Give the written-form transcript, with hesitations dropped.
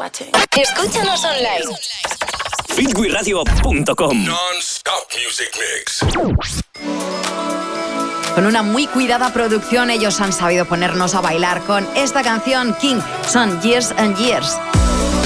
Escúchanos online. fitwiradio.com. Non-stop music mix. Con una muy cuidada producción, ellos han sabido ponernos a bailar con esta canción King. Son Years and Years.